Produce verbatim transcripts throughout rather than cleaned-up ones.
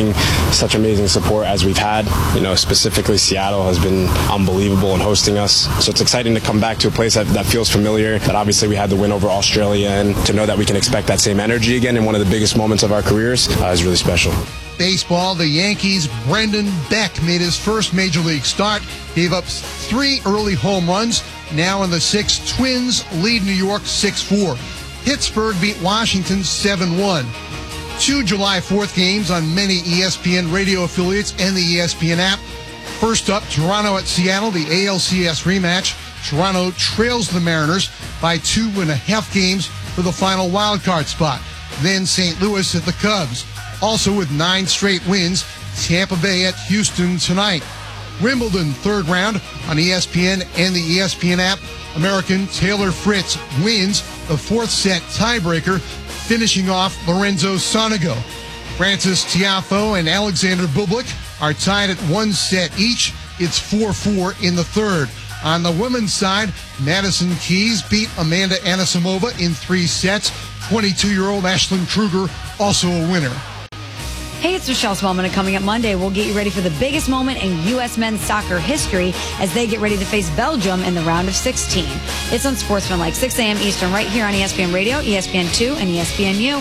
getting such amazing support as we've had. You know, specifically Seattle has been unbelievable in hosting us. So it's exciting to come back to a place that, that feels familiar, that obviously we had the win over Australia, and to know that we can expect that same energy again in one of the biggest moments of our careers uh, is really special. Baseball, the Yankees' Brendan Beck made his first major league start, gave up three early home runs. Now in the sixth, Twins lead New York six four. Pittsburgh beat Washington seven one. Two July fourth games on many E S P N radio affiliates and the E S P N app. First up, Toronto at Seattle, the A L C S rematch. Toronto trails the Mariners by two and a half games for the final wild card spot. Then Saint Louis at the Cubs. Also with nine straight wins, Tampa Bay at Houston tonight. Wimbledon third round on E S P N and the E S P N app. American Taylor Fritz wins the fourth set tiebreaker, finishing off Lorenzo Sonego. Francis Tiafoe and Alexander Bublik are tied at one set each. It's four four in the third. On the women's side, Madison Keys beat Amanda Anisimova in three sets. twenty-two-year-old Ashlyn Kruger also a winner. Hey, it's Michelle Smallman, and coming up Monday, we'll get you ready for the biggest moment in U S men's soccer history as they get ready to face Belgium in the round of sixteen. It's on Sportsmanlike, six a.m. Eastern, right here on E S P N Radio, E S P N two, and E S P N U.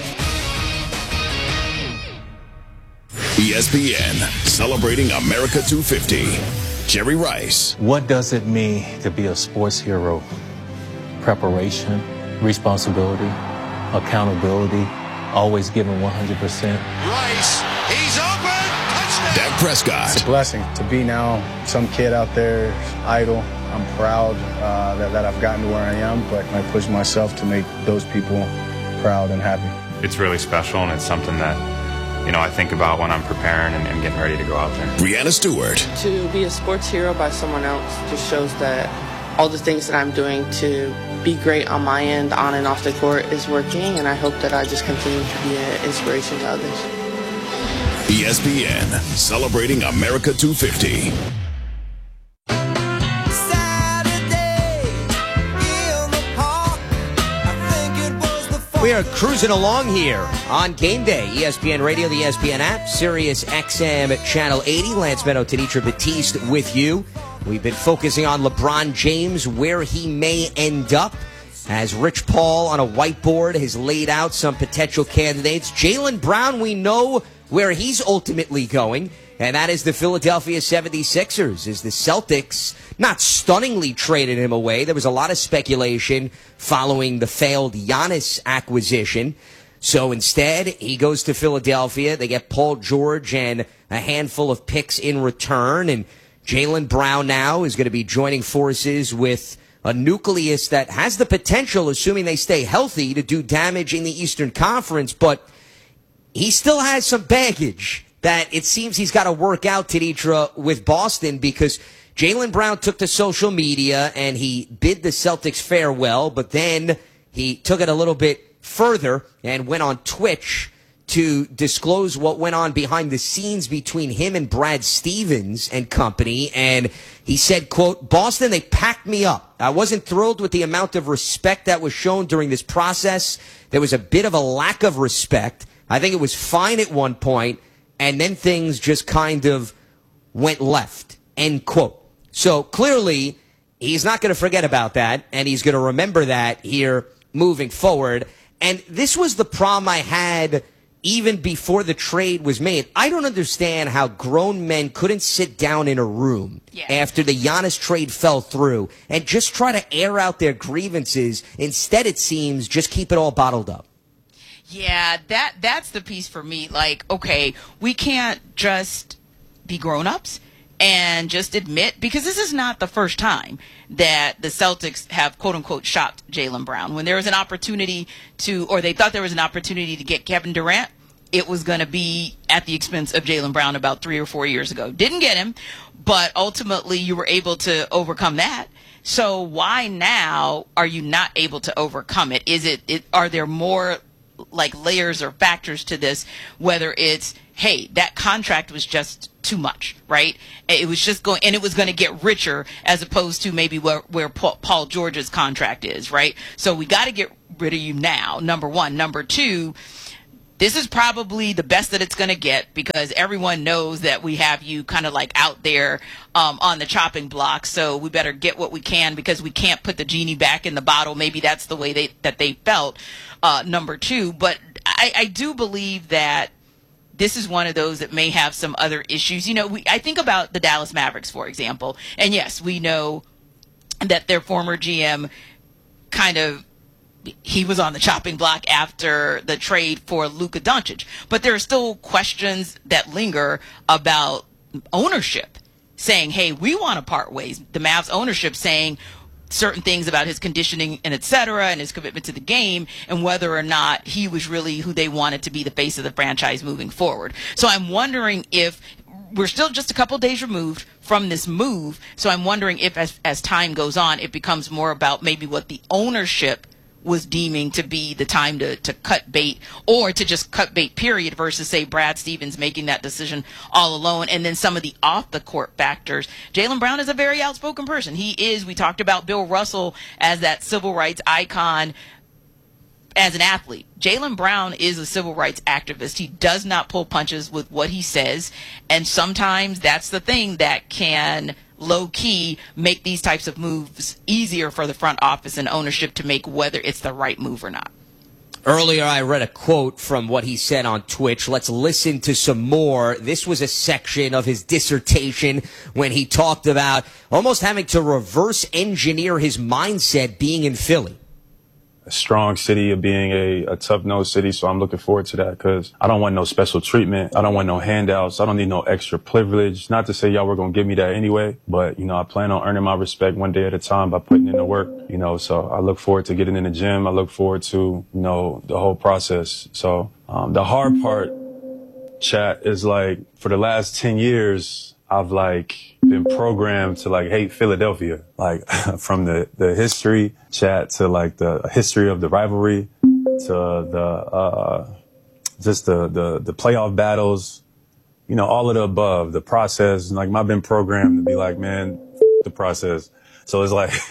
E S P N, celebrating America two fifty. Jerry Rice. What does it mean to be a sports hero? Preparation, responsibility, accountability, always giving one hundred percent. Rice, he's open. Touchdown. Dak Prescott. It's a blessing to be now some kid out there, idle. I'm proud uh, that, that I've gotten to where I am, but I push myself to make those people proud and happy. It's really special, and it's something that, you know, I think about when I'm preparing and, and getting ready to go out there. Breanna Stewart. To be a sports hero by someone else just shows that all the things that I'm doing to be great on my end, on and off the court, is working, and I hope that I just continue to be an inspiration to others. E S P N, celebrating America two fifty. We are cruising along here on Game Day. E S P N Radio, the E S P N app, Sirius X M Channel eighty. Lance Meadow, Tenitra Batiste with you. We've been focusing on LeBron James, where he may end up, as Rich Paul on a whiteboard has laid out some potential candidates. Jaylen Brown, we know where he's ultimately going, and that is the Philadelphia seventy-sixers, as the Celtics not stunningly traded him away. There was a lot of speculation following the failed Giannis acquisition. So instead, he goes to Philadelphia. They get Paul George and a handful of picks in return, and Jaylen Brown now is going to be joining forces with a nucleus that has the potential, assuming they stay healthy, to do damage in the Eastern Conference, but he still has some baggage that it seems he's got to work out, Tenitra, with Boston, because Jaylen Brown took to social media and he bid the Celtics farewell, but then he took it a little bit further and went on Twitch to disclose what went on behind the scenes between him and Brad Stevens and company. And he said, quote, "Boston, they packed me up. I wasn't thrilled with the amount of respect that was shown during this process. There was a bit of a lack of respect. I think it was fine at one point, and then things just kind of went left," end quote. So clearly, he's not going to forget about that, and he's going to remember that here moving forward. And this was the problem I had even before the trade was made. I don't understand how grown men couldn't sit down in a room yeah. after the Giannis trade fell through and just try to air out their grievances. Instead, it seems, just keep it all bottled up. Yeah, that that's the piece for me. Like, okay, we can't just be grown-ups and just admit, because this is not the first time that the Celtics have, quote-unquote, shopped Jaylen Brown. When there was an opportunity to, or they thought there was an opportunity to get Kevin Durant, it was going to be at the expense of Jaylen Brown about three or four years ago. Didn't get him, but ultimately you were able to overcome that. So why now are you not able to overcome it? Is it, it are there more like layers or factors to this, whether it's, hey, that contract was just too much, right? It was just going, and it was going to get richer as opposed to maybe where, where Paul George's contract is, right? So we got to get rid of you now, number one. Number two, this is probably the best that it's going to get because everyone knows that we have you kind of like out there um, on the chopping block. So we better get what we can because we can't put the genie back in the bottle. Maybe that's the way they that they felt, uh, number two. But I, I do believe that this is one of those that may have some other issues. You know, we, I think about the Dallas Mavericks, for example. And yes, we know that their former G M kind of, he was on the chopping block after the trade for Luka Doncic. But there are still questions that linger about ownership saying, hey, we want to part ways. The Mavs ownership saying certain things about his conditioning and et cetera and his commitment to the game and whether or not he was really who they wanted to be the face of the franchise moving forward. So I'm wondering if we're still just a couple days removed from this move. So I'm wondering if as, as time goes on, it becomes more about maybe what the ownership was deeming to be the time to, to cut bait or to just cut bait period versus say Brad Stevens making that decision all alone. And then some of the off the court factors. Jaylen Brown is a very outspoken person. He is, we talked about Bill Russell as that civil rights icon as an athlete. Jaylen Brown is a civil rights activist. He does not pull punches with what he says. And sometimes that's the thing that can low-key make these types of moves easier for the front office and ownership to make whether it's the right move or not. Earlier, I read a quote from what he said on Twitch. Let's listen to some more. This was a section of his dissertation when he talked about almost having to reverse engineer his mindset being in Philly. A strong city of being a, a tough-nosed city, so I'm looking forward to that because I don't want no special treatment. I don't want no handouts. I don't need no extra privilege. Not to say y'all were going to give me that anyway, but, you know, I plan on earning my respect one day at a time by putting in the work, you know, so I look forward to getting in the gym. I look forward to, you know, the whole process. So um, the hard part, chat, is like for the last ten years, I've like been programmed to like hate Philadelphia, like from the, the history chat to like the history of the rivalry to the, uh, just the, the, the playoff battles, you know, all of the above, the process. Like I've been programmed to be like, man, f- the process. So it's like,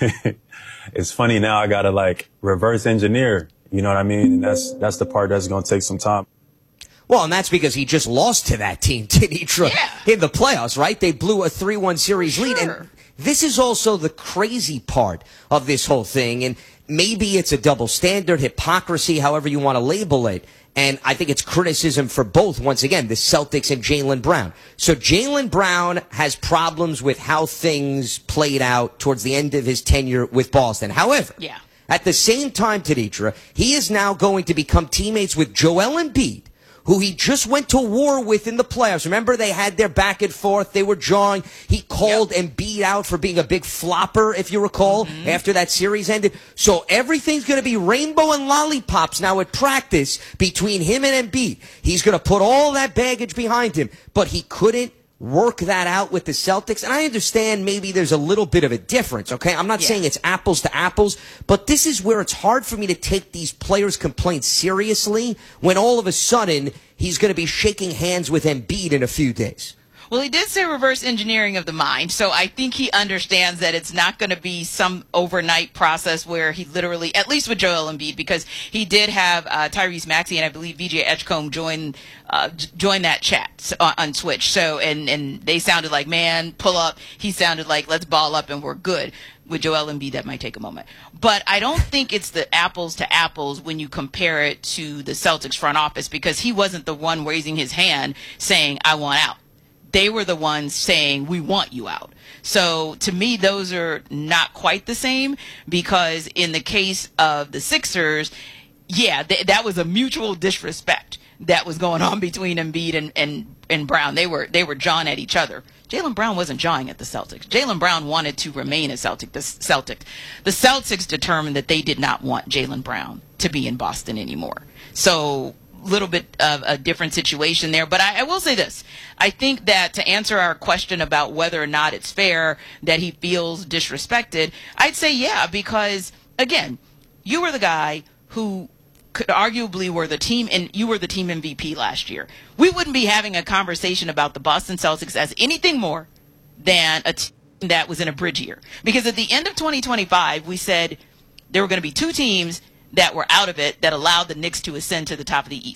it's funny now I got to like reverse engineer, you know what I mean? And that's, that's the part that's going to take some time. Well, and that's because he just lost to that team, Tenitra, yeah. in the playoffs, right? They blew a three one series sure. lead. And this is also the crazy part of this whole thing. And maybe it's a double standard, hypocrisy, however you want to label it. And I think it's criticism for both, once again, the Celtics and Jaylen Brown. So Jaylen Brown has problems with how things played out towards the end of his tenure with Boston. However, yeah. at the same time, Tenitra, he is now going to become teammates with Joel Embiid, who he just went to war with in the playoffs. Remember, they had their back and forth. They were jawing. He called yep. Embiid out for being a big flopper, if you recall, mm-hmm. after that series ended. So everything's going to be rainbow and lollipops now at practice between him and Embiid. He's going to put all that baggage behind him, but he couldn't work that out with the Celtics. And I understand maybe there's a little bit of a difference, okay? I'm not yeah. saying it's apples to apples, but this is where it's hard for me to take these players' complaints seriously when all of a sudden he's going to be shaking hands with Embiid in a few days. Well, he did say reverse engineering of the mind, so I think he understands that it's not going to be some overnight process where he literally, at least with Joel Embiid, because he did have uh, Tyrese Maxey and I believe V J Edgecombe join uh, join that chat on, on Twitch. So and and they sounded like, man, pull up. He sounded like, let's ball up and we're good. With Joel Embiid, that might take a moment. But I don't think it's the apples to apples when you compare it to the Celtics front office because he wasn't the one raising his hand saying, I want out. They were the ones saying, we want you out. So to me, those are not quite the same because in the case of the Sixers, yeah, th- that was a mutual disrespect that was going on between Embiid and, and, and Brown. They were they were jawing at each other. Jaylen Brown wasn't jawing at the Celtics. Jaylen Brown wanted to remain a Celtic. The Celtic. The Celtics determined that they did not want Jaylen Brown to be in Boston anymore. So little bit of a different situation there. But I, I will say this. I think that to answer our question about whether or not it's fair that he feels disrespected, I'd say yeah, because, again, you were the guy who could arguably were the team, and you were the team M V P last year. We wouldn't be having a conversation about the Boston Celtics as anything more than a team that was in a bridge year. Because at the end of twenty twenty-five, we said there were going to be two teams that were out of it that allowed the Knicks to ascend to the top of the East.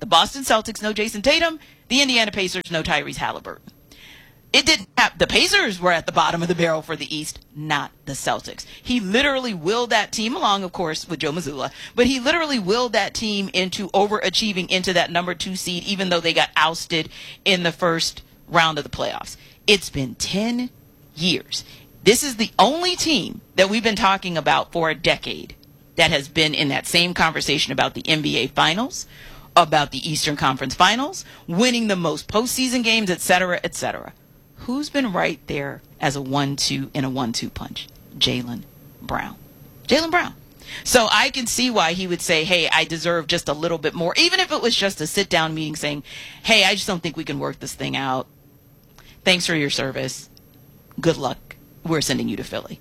The Boston Celtics, no Jason Tatum. The Indiana Pacers, no Tyrese Halliburton. It didn't have, the Pacers were at the bottom of the barrel for the East, not the Celtics. He literally willed that team along, of course, with Joe Mazzulla, but he literally willed that team into overachieving into that number two seed, even though they got ousted in the first round of the playoffs. It's been ten years. This is the only team that we've been talking about for a decade that has been in that same conversation about the N B A Finals, about the Eastern Conference Finals, winning the most postseason games, et cetera, et cetera. Who's been right there as a one two in a one two punch? Jaylen Brown. Jaylen Brown. So I can see why he would say, hey, I deserve just a little bit more, even if it was just a sit-down meeting saying, hey, I just don't think we can work this thing out. Thanks for your service. Good luck. We're sending you to Philly.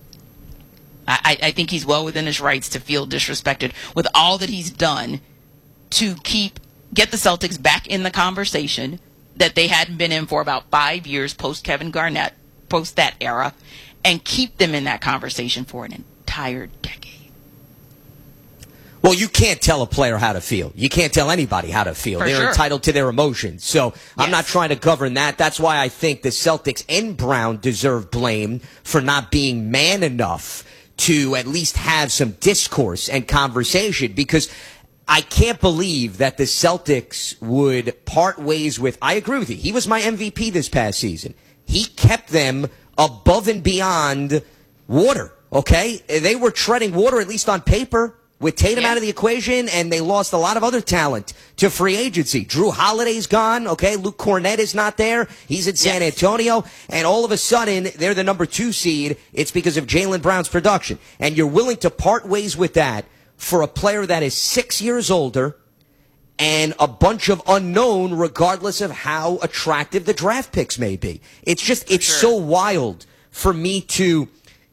I, I think he's well within his rights to feel disrespected with all that he's done to keep get the Celtics back in the conversation that they hadn't been in for about five years post Kevin Garnett, post that era, and keep them in that conversation for an entire decade. Well, you can't tell a player how to feel. You can't tell anybody how to feel. For They're sure. entitled to their emotions. So Yes. I'm not trying to govern that. That's why I think the Celtics and Brown deserve blame for not being man enough to at least have some discourse and conversation, because I can't believe that the Celtics would part ways with, I agree with you, he was my M V P this past season. He kept them above and beyond water, okay? They were treading water, at least on paper, with Tatum Yeah. out of the equation, and they lost a lot of other talent to free agency. Drew Holiday's gone, okay? Luke Cornett is not there. He's in San Yes. Antonio, and all of a sudden, they're the number two seed. It's because of Jaylen Brown's production. And you're willing to part ways with that for a player that is six years older and a bunch of unknown, regardless of how attractive the draft picks may be. It's just, it's Sure. so wild for me to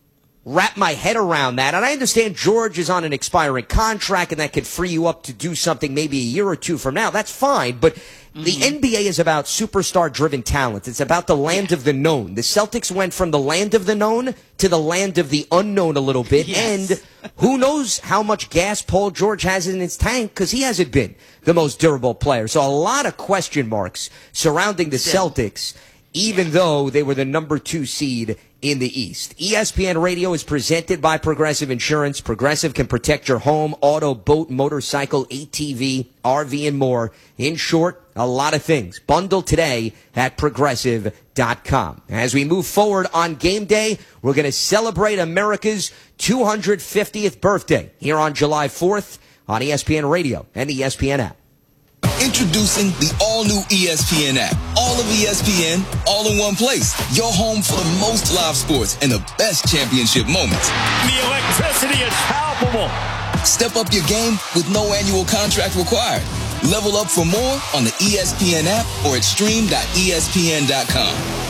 wrap my head around that. And I understand George is on an expiring contract and that could free you up to do something maybe a year or two from now. That's fine. But the N B A is about superstar-driven talent. It's about the land of the known. The Celtics went from the land of the known to the land of the unknown a little bit. Yes. And who knows how much gas Paul George has in his tank, because he hasn't been the most durable player. So a lot of question marks surrounding the Celtics, even though they were the number two seed in the East. E S P N Radio is presented by Progressive Insurance. Progressive can protect your home, auto, boat, motorcycle, A T V, R V, and more. In short, a lot of things. Bundle today at progressive dot com. As we move forward on game day, we're going to celebrate America's two hundred fiftieth birthday here on July fourth on E S P N Radio and the E S P N app. Introducing the all-new E S P N app. All of E S P N, all in one place. Your home for the most live sports and the best championship moments. The electricity is palpable. Step up your game with no annual contract required. Level up for more on the E S P N app or at stream dot E S P N dot com.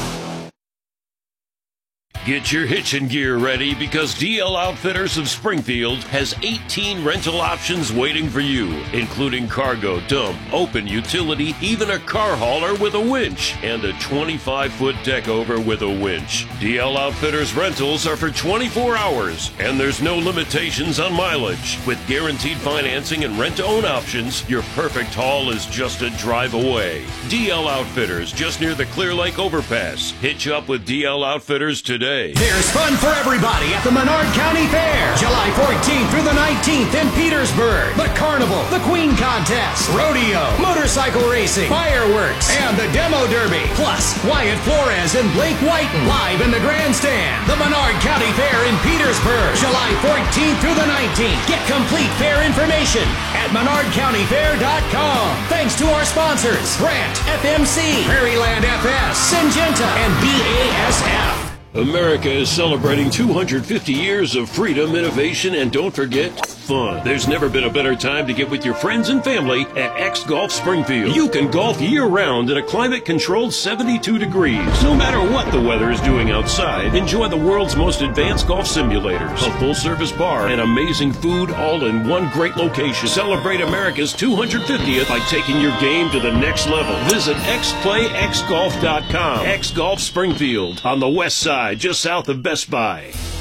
Get your hitching gear ready, because D L Outfitters of Springfield has eighteen rental options waiting for you, including cargo, dump, open utility, even a car hauler with a winch, and a twenty-five foot deck over with a winch. D L Outfitters rentals are for twenty-four hours, and there's no limitations on mileage. With guaranteed financing and rent-to-own options, your perfect haul is just a drive away. D L Outfitters, just near the Clear Lake Overpass. Hitch up with D L Outfitters today. There's fun for everybody at the Menard County Fair, July fourteenth through the nineteenth in Petersburg. The Carnival, the Queen Contest, Rodeo, motorcycle racing, fireworks, and the Demo Derby. Plus, Wyatt Flores and Blake Whiten live in the grandstand. The Menard County Fair in Petersburg, July fourteenth through the nineteenth. Get complete fair information at menard county fair dot com. Thanks to our sponsors, Grant, F M C, Prairieland F S, Syngenta, and B A S F. America is celebrating two hundred fifty years of freedom, innovation, and don't forget, fun. There's never been a better time to get with your friends and family at X Golf Springfield. You can golf year-round in a climate-controlled seventy-two degrees. No matter what the weather is doing outside, enjoy the world's most advanced golf simulators, a full-service bar, and amazing food, all in one great location. Celebrate America's two hundred fiftieth by taking your game to the next level. Visit x play x golf dot com. X Golf Springfield on the west side, just south of Best Buy.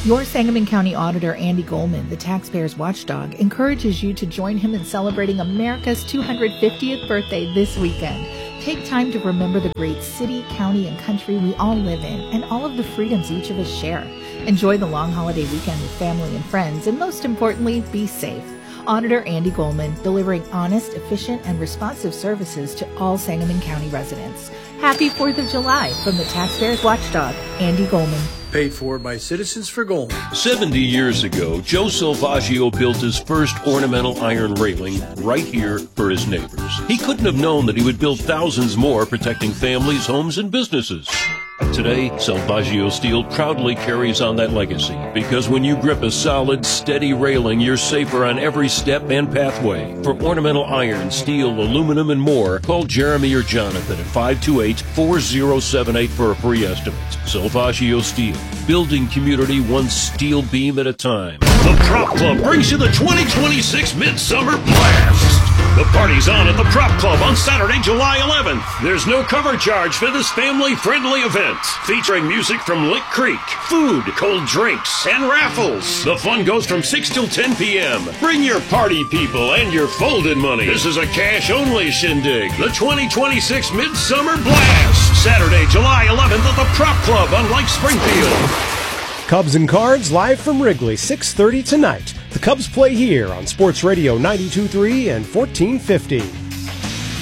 Your Sangamon County Auditor, Andy Goldman, the taxpayer's watchdog, encourages you to join him in celebrating America's two hundred fiftieth birthday this weekend. Take time to remember the great city, county, and country we all live in, and all of the freedoms each of us share. Enjoy the long holiday weekend with family and friends, and most importantly, be safe. Auditor Andy Goldman, delivering honest, efficient, and responsive services to all Sangamon County residents. Happy fourth of July from the taxpayer's watchdog, Andy Goldman. Paid for by Citizens for Gold. seventy years ago, Joe Salvaggio built his first ornamental iron railing right here for his neighbors. He couldn't have known that he would build thousands more, protecting families, homes, and businesses. Today, Salvaggio Steel proudly carries on that legacy, because when you grip a solid, steady railing, you're safer on every step and pathway. For ornamental iron, steel, aluminum, and more, call Jeremy or Jonathan at five two eight, four zero seven eight for a free estimate. Salvaggio Steel, building community one steel beam at a time. The Prop Club brings you the twenty twenty-six Midsummer Blast. The party's on at the Prop Club on Saturday, July eleventh. There's no cover charge for this family-friendly event, featuring music from Lick Creek, food, cold drinks, and raffles. The fun goes from six till ten p.m. Bring your party people and your folded money. This is a cash-only shindig. The twenty twenty-six Midsummer Blast. Saturday, July eleventh at the Prop Club on Lake Springfield. Cubs and Cards live from Wrigley, six thirty tonight. The Cubs play here on Sports Radio ninety-two point three and fourteen fifty.